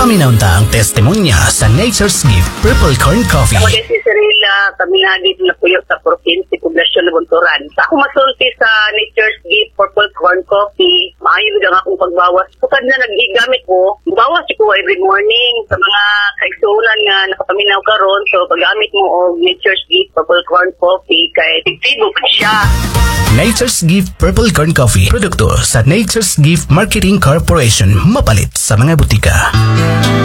Paminaunta ang testimonya sa Nature's Gift Purple Corn Coffee. Ako din si Cirilla, kami na dito na puyo sa Province, Poblasyon ng Bunturan. Ako masulti sa Nature's Gift Purple Corn Coffee. Maayo lang akong pagbawas. Bukad na nag-igamit ko, bawas ko every morning sa mga kaigsunan nga nakapaminaw karon. So paggamit mo og Nature's Gift Purple Corn Coffee kay tigtibo pa siya. Nature's Gift Purple Corn Coffee. Produkto sa Nature's Gift Marketing Corporation. Mapalit sa mga butika.